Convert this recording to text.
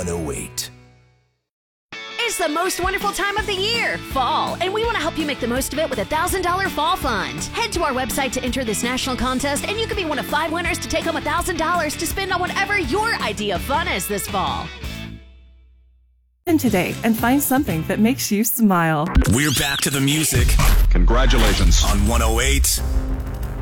108. It's the most wonderful time of the year, fall, and we want to help you make the most of it with a $1,000 fall fund. Head to our website to enter this national contest, and you could be one of 5 winners to take home $1,000 to spend on whatever your idea of fun is this fall. In today and find something that makes you smile. We're back to the music. Congratulations. On 108